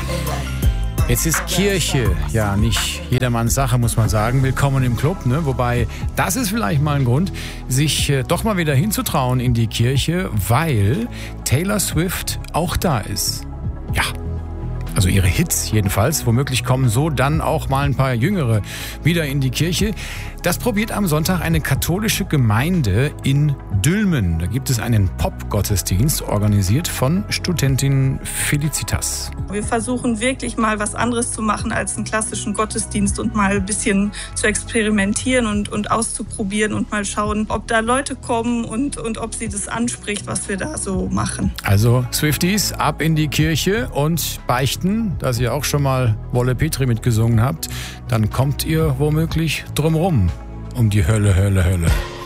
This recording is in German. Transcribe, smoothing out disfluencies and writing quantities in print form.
Jetzt ist Kirche ja nicht jedermanns Sache, muss man sagen. Willkommen im Club, ne? Wobei, das ist vielleicht mal ein Grund, sich doch mal wieder hinzutrauen in die Kirche, weil Taylor Swift auch da ist. Ja, also ihre Hits jedenfalls. Womöglich kommen so dann auch mal ein paar Jüngere wieder in die Kirche. Das probiert am Sonntag eine katholische Gemeinde in Dülmen. Da gibt es einen Pop-Gottesdienst, organisiert von Studentin Felicitas. Wir versuchen wirklich mal was anderes zu machen als einen klassischen Gottesdienst und mal ein bisschen zu experimentieren und auszuprobieren und mal schauen, ob da Leute kommen und ob sie das anspricht, was wir da so machen. Also Swifties, ab in die Kirche und beichten, dass ihr auch schon mal Wolle Petri mitgesungen habt. Dann kommt ihr womöglich drumrum um die Hölle.